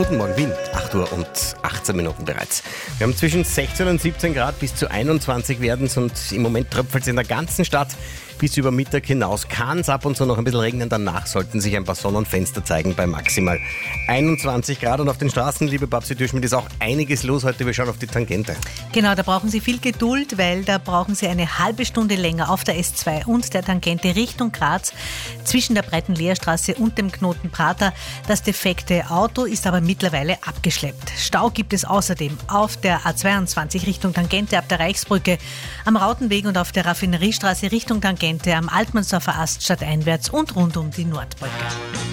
Guten Morgen Wien, 8 Uhr und 18 Minuten bereits. Wir haben zwischen 16 und 17 Grad, bis zu 21 werden es, und im Moment tröpfelt es in der ganzen Stadt bis über Mittag hinaus. Kann es ab und zu noch ein bisschen regnen, danach sollten sich ein paar Sonnenfenster zeigen bei maximal 21 Grad. Und auf den Straßen, liebe Babsi Dürschmidt, ist auch einiges los heute. Wir schauen auf die Tangente. Genau, da brauchen Sie viel Geduld, weil da brauchen Sie eine halbe Stunde länger auf der S2 und der Tangente Richtung Graz zwischen der Breiten Lehrstraße und dem Knoten Prater. Das defekte Auto ist aber mittlerweile abgeschleppt. Stau gibt es außerdem auf der A22 Richtung Tangente ab der Reichsbrücke, am Rautenweg und auf der Raffineriestraße Richtung Tangente, am Altmannsdorfer Ast stadteinwärts und rund um die Nordbrücke.